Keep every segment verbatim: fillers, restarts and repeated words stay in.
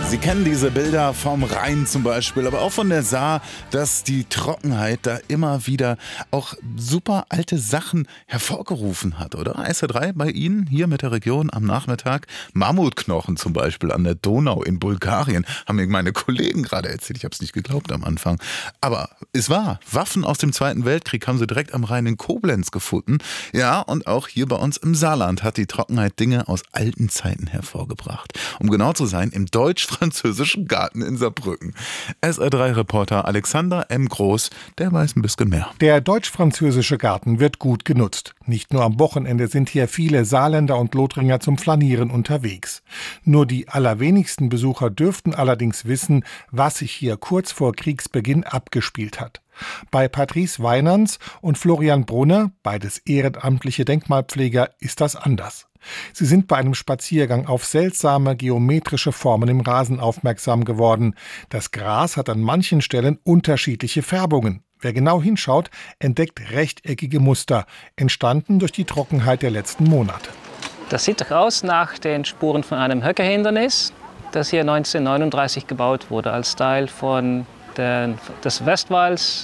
Sie kennen diese Bilder vom Rhein zum Beispiel, aber auch von der Saar, dass die Trockenheit da immer wieder auch super alte Sachen hervorgerufen hat, oder? S R drei bei Ihnen hier mit der Region am Nachmittag. Mammutknochen zum Beispiel an der Donau in Bulgarien, haben mir meine Kollegen gerade erzählt. Ich habe es nicht geglaubt am Anfang. Aber es war, Waffen aus dem Zweiten Weltkrieg haben sie direkt am Rhein in Koblenz gefunden. Ja, und auch hier bei uns im Saarland hat die Trockenheit Dinge aus alten Zeiten hervorgebracht. Um genau zu sein, im deutsch-französischen Garten in Saarbrücken. S R drei Reporter Alexander M. Groß, der weiß ein bisschen mehr. Der deutsch-französische Garten wird gut genutzt. Nicht nur am Wochenende sind hier viele Saarländer und Lothringer zum Flanieren unterwegs. Nur die allerwenigsten Besucher dürften allerdings wissen, was sich hier kurz vor Kriegsbeginn abgespielt hat. Bei Patrice Weinans und Florian Brunner, beides ehrenamtliche Denkmalpfleger, ist das anders. Sie sind bei einem Spaziergang auf seltsame geometrische Formen im Rasen aufmerksam geworden. Das Gras hat an manchen Stellen unterschiedliche Färbungen. Wer genau hinschaut, entdeckt rechteckige Muster, entstanden durch die Trockenheit der letzten Monate. Das sieht doch aus nach den Spuren von einem Höckerhindernis, das hier neunzehnhundertneununddreißig gebaut wurde, als Teil von der, des Westwalls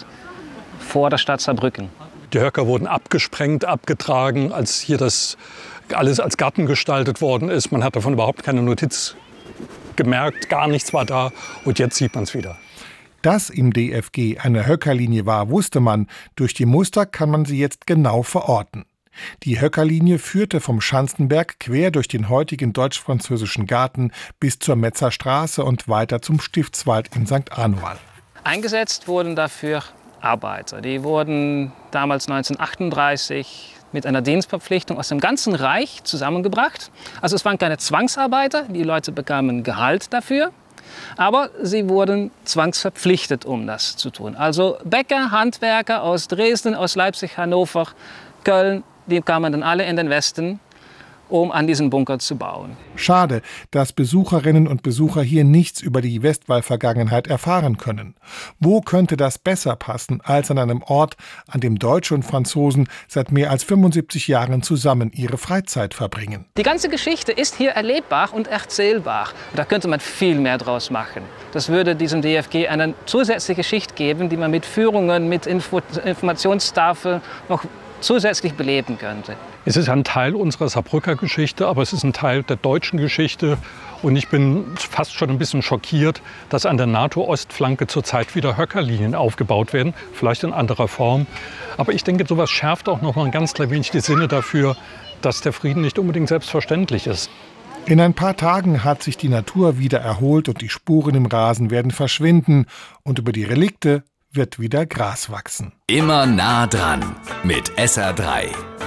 vor der Stadt Saarbrücken. Die Höcker wurden abgesprengt, abgetragen, als hier das alles als Garten gestaltet worden ist. Man hat davon überhaupt keine Notiz gemerkt, gar nichts war da und jetzt sieht man es wieder. Dass im D F G eine Höckerlinie war, wusste man. Durch die Muster kann man sie jetzt genau verorten. Die Höckerlinie führte vom Schanzenberg quer durch den heutigen deutsch-französischen Garten bis zur Metzer Straße und weiter zum Stiftswald in Sankt Anual. Eingesetzt wurden dafür Arbeiter. Die wurden damals neunzehnhundertachtunddreißig mit einer Dienstverpflichtung aus dem ganzen Reich zusammengebracht. Also es waren keine Zwangsarbeiter, die Leute bekamen Gehalt dafür, aber sie wurden zwangsverpflichtet, um das zu tun. Also Bäcker, Handwerker aus Dresden, aus Leipzig, Hannover, Köln, die kamen dann alle in den Westen, um an diesen Bunker zu bauen. Schade, dass Besucherinnen und Besucher hier nichts über die Westwall-Vergangenheit erfahren können. Wo könnte das besser passen als an einem Ort, an dem Deutsche und Franzosen seit mehr als fünfundsiebzig Jahren zusammen ihre Freizeit verbringen? Die ganze Geschichte ist hier erlebbar und erzählbar. Da könnte man viel mehr draus machen. Das würde diesem D F G eine zusätzliche Schicht geben, die man mit Führungen, mit Info- Informationstafeln noch zusätzlich beleben könnte. Es ist ein Teil unserer Saarbrücker Geschichte, aber es ist ein Teil der deutschen Geschichte. Und ich bin fast schon ein bisschen schockiert, dass an der NATO-Ostflanke zurzeit wieder Höckerlinien aufgebaut werden, vielleicht in anderer Form. Aber ich denke, sowas schärft auch noch mal ein ganz klein wenig die Sinne dafür, dass der Frieden nicht unbedingt selbstverständlich ist. In ein paar Tagen hat sich die Natur wieder erholt und die Spuren im Rasen werden verschwinden. Und über die Relikte wird wieder Gras wachsen. Immer nah dran mit S R drei.